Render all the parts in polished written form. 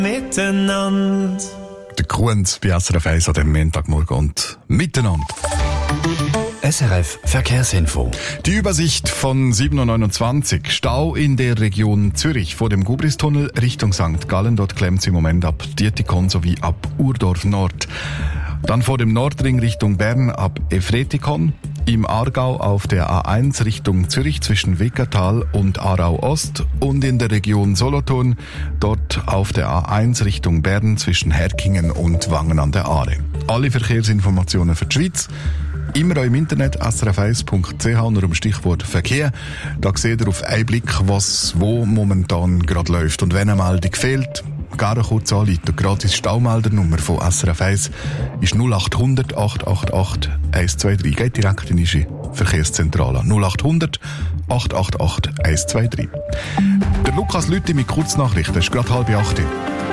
Miteinander. Der Kunz bei SRF 1 an dem Montagmorgen und miteinander. SRF Verkehrsinfo. Die Übersicht von 7.29 Uhr. Stau in der Region Zürich vor dem Gubristunnel Richtung St. Gallen. Dort klemmt es im Moment ab Dietikon sowie ab Urdorf Nord. Dann vor dem Nordring Richtung Bern ab Efretikon. Im Aargau auf der A1 Richtung Zürich zwischen Weckertal und Aarau Ost. Und in der Region Solothurn dort auf der A1 Richtung Bern zwischen Herkingen und Wangen an der Aare. Alle Verkehrsinformationen für die Schweiz immer auch im Internet srf1.ch unter dem Stichwort Verkehr. Da seht ihr auf einen Blick, was wo momentan gerade läuft. Und wenn eine Meldung fehlt, gerne kurz anrufen. Gratis Staumeldernummer von SRF 1 ist 0800 888 123. Geht direkt in unsere Verkehrszentrale. 0800 888 123. Der Lukas Lüthi mit Kurznachrichten. Es ist gerade 7:30.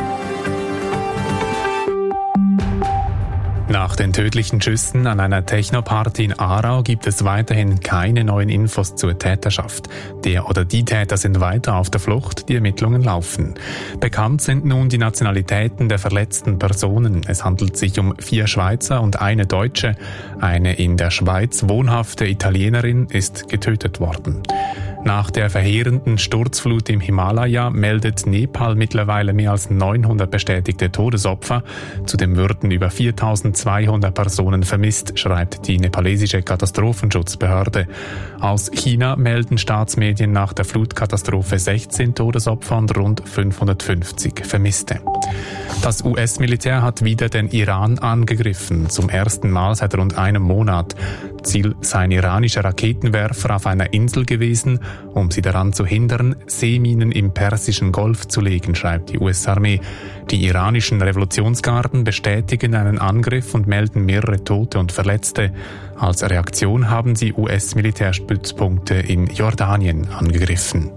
Nach den tödlichen Schüssen an einer Techno-Party in Aarau gibt es weiterhin keine neuen Infos zur Täterschaft. Der oder die Täter sind weiter auf der Flucht, die Ermittlungen laufen. Bekannt sind nun die Nationalitäten der verletzten Personen. Es handelt sich um 4 Schweizer und eine Deutsche. Eine in der Schweiz wohnhafte Italienerin ist getötet worden. Nach der verheerenden Sturzflut im Himalaya meldet Nepal mittlerweile mehr als 900 bestätigte Todesopfer. Zudem würden über 4.200 Personen vermisst, schreibt die nepalesische Katastrophenschutzbehörde. Aus China melden Staatsmedien nach der Flutkatastrophe 16 Todesopfer und rund 550 Vermisste. Das US-Militär hat wieder den Iran angegriffen, zum ersten Mal seit rund einem Monat. Ziel sei ein iranischer Raketenwerfer auf einer Insel gewesen, um sie daran zu hindern, Seeminen im Persischen Golf zu legen, schreibt die US-Armee. Die iranischen Revolutionsgarden bestätigen einen Angriff und melden mehrere Tote und Verletzte. Als Reaktion haben sie US-Militärstützpunkte in Jordanien angegriffen.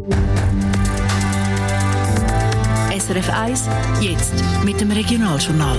SRF 1, jetzt mit dem Regionaljournal.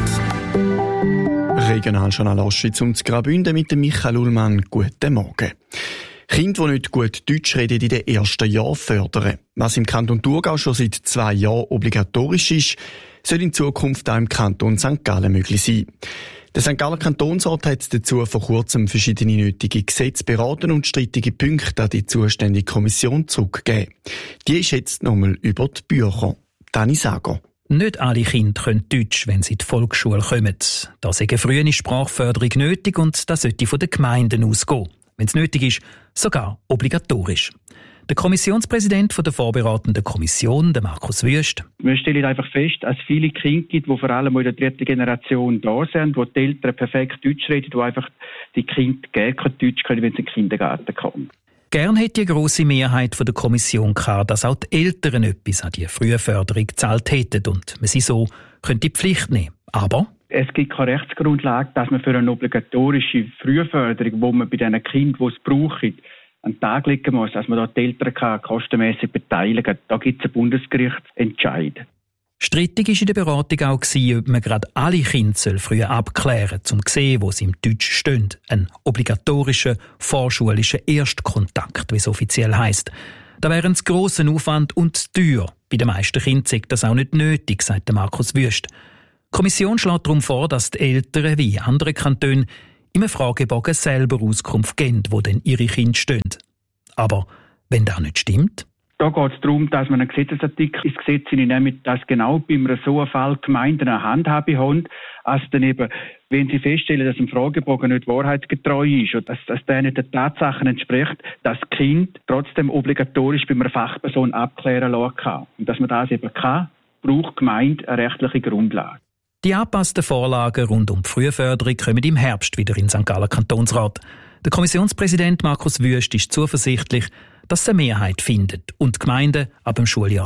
Regionaljournal Ostschweiz und Graubünden mit dem Michael Ullmann. Guten Morgen. Kinder, die nicht gut Deutsch reden, in den ersten Jahren fördern. Was im Kanton Thurgau schon seit 2 Jahren obligatorisch ist, soll in Zukunft auch im Kanton St. Gallen möglich sein. Der St. Galler Kantonsrat hat dazu vor kurzem verschiedene nötige Gesetze beraten und strittige Punkte an die zuständige Kommission zurückgegeben. Die ist jetzt nochmal über die Bücher. Dani Sager. Nicht alle Kinder können Deutsch, wenn sie in die Volksschule kommen. Da ist eine frühe Sprachförderung nötig und das sollte von den Gemeinden ausgehen. Wenn es nötig ist, sogar obligatorisch. Der Kommissionspräsident der vorberatenden Kommission, der Markus Wüst. Wir stellen einfach fest, dass es viele Kinder gibt, die vor allem in der 3. Generation da sind, wo die Eltern perfekt Deutsch reden, wo einfach die Kinder gerne kein Deutsch können, wenn sie in den Kindergarten kommen. Gern hätte die grosse Mehrheit der Kommission gehabt, dass auch die Eltern etwas an die frühe Förderung gezahlt hätten und man sie so könnte die Pflicht nehmen. Aber es gibt keine Rechtsgrundlage, dass man für eine obligatorische Frühförderung, wo man bei diesen Kindern, die es brauchen, an den Tag legen muss, dass man da die Eltern kostenmässig beteiligen kann. Da gibt es einen Bundesgerichtsentscheid. Strittig war in der Beratung auch, ob man gerade alle Kinder früh abklären soll, um zu sehen, wo sie im Deutsch stehen. Ein obligatorischer, vorschulischen Erstkontakt, wie es offiziell heisst. Da wäre ein grosser Aufwand und teuer. Bei den meisten Kindern sei das auch nicht nötig, sagt Markus Wüst. Die Kommission schlägt darum vor, dass die Eltern, wie in anderen Kantonen, im Fragebogen selber Auskunft geben, wo denn ihre Kinder stehen. Aber wenn das nicht stimmt? Da geht es darum, dass man einen Gesetzesartikel ins Gesetz hineinnimmt, dass genau bei einem so einem Fall Gemeinden eine Handhabe haben, als dann eben, wenn sie feststellen, dass ein Fragebogen nicht wahrheitsgetreu ist und dass der nicht den Tatsachen entspricht, dass das Kind trotzdem obligatorisch bei einer Fachperson abklären lassen kann. Und dass man das eben kann, braucht die Gemeinde eine rechtliche Grundlage. Die angepassten Vorlagen rund um die Frühförderung kommen im Herbst wieder in den St. Galler Kantonsrat. Der Kommissionspräsident Markus Wüst ist zuversichtlich, dass sie eine Mehrheit findet und die Gemeinden ab dem Schuljahr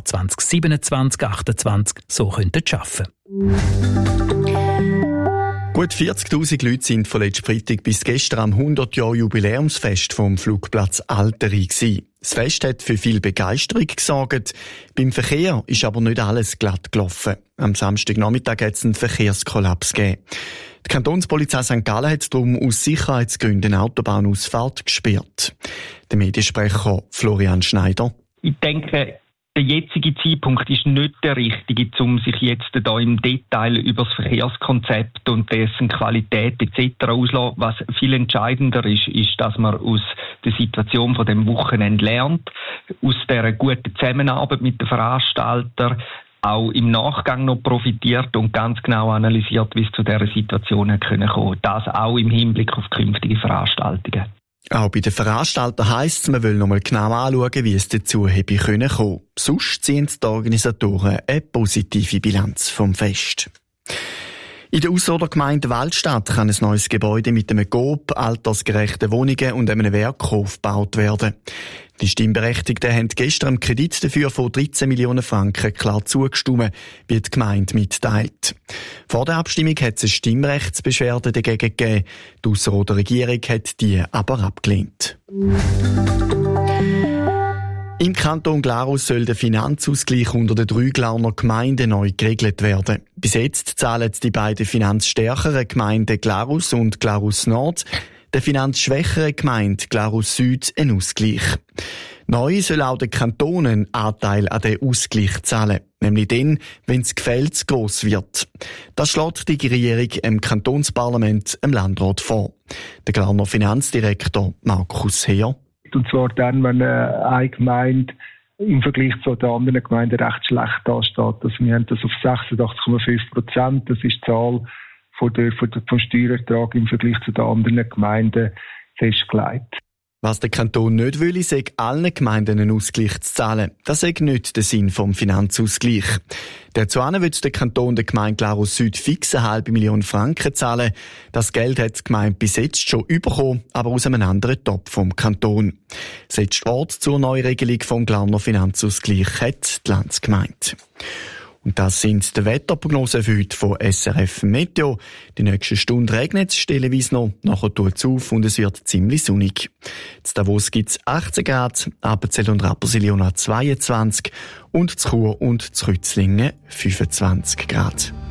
2027/28 so arbeiten könnten. Gut 40'000 Leute sind von letzten Freitag bis gestern am 100-Jahr-Jubiläumsfest vom Flugplatz Alteri gsi. Das Fest hat für viel Begeisterung gesorgt. Beim Verkehr ist aber nicht alles glatt gelaufen. Am Samstagnachmittag hat es einen Verkehrskollaps gegeben. Die Kantonspolizei St. Gallen hat darum aus Sicherheitsgründen eine Autobahnausfahrt gesperrt. Der Mediensprecher Florian Schneider. Ich denke, Der jetzige Zeitpunkt ist nicht der richtige, um sich jetzt da im Detail über das Verkehrskonzept und dessen Qualität etc. auszulassen. Was viel entscheidender ist, dass man aus der Situation von dem Wochenende lernt, aus der guten Zusammenarbeit mit den Veranstaltern, auch im Nachgang noch profitiert und ganz genau analysiert, wie es zu dieser Situation kommen konnte. Das auch im Hinblick auf künftige Veranstaltungen. Auch bei den Veranstaltern heisst es, man will noch mal genau anschauen, wie es dazu hätte kommen können. Sonst ziehen die Organisatoren eine positive Bilanz vom Fest. In der Ausserrhoder Gemeinde Waldstadt kann ein neues Gebäude mit einem Coop, altersgerechten Wohnungen und einem Werkhof gebaut werden. Die Stimmberechtigten haben gestern einem Kredit dafür von 13 Millionen Franken klar zugestimmt, wie die Gemeinde mitteilt. Vor der Abstimmung hat es eine Stimmrechtsbeschwerde dagegen gegeben. Die Ausserrhoder Regierung hat die aber abgelehnt. Im Kanton Glarus soll der Finanzausgleich unter den 3 Glarner Gemeinden neu geregelt werden. Bis jetzt zahlen die beiden finanzstärkeren Gemeinden Glarus und Glarus Nord der finanzschwächeren Gemeinde Glarus Süd einen Ausgleich. Neu soll auch der Kanton einen Anteil an den Ausgleich zahlen, nämlich dann, wenn das Gefälle zu gross wird. Das schlägt die Regierung im Kantonsparlament im Landrat vor. Der Glarner Finanzdirektor Markus Heer. Und zwar dann, wenn eine Gemeinde im Vergleich zu den anderen Gemeinden recht schlecht dasteht. Also wir haben das auf 86,5%. Das ist die Zahl vom Steuerertrag im Vergleich zu den anderen Gemeinden festgelegt. Was der Kanton nicht will, ist, allen Gemeinden einen Ausgleich zu zahlen. Das ist nicht der Sinn vom Finanzausgleich. Dazu wird der Kanton der Gemeinde Glarus Süd fix 500.000 Franken zahlen. Das Geld hat die Gemeinde bis jetzt schon bekommen, aber aus einem anderen Topf vom Kanton. Das letzte Wort zur Neuregelung vom Glarner Finanzausgleich hat die Landsgemeinde. Und das sind die Wetterprognosen für heute von SRF Meteo. Die nächste Stunde regnet es stellenweise noch, nachher tut es auf und es wird ziemlich sonnig. In Davos gibt es 18 Grad, Appenzell und Rapperswil 22 und in Chur und in Rützlingen 25 Grad.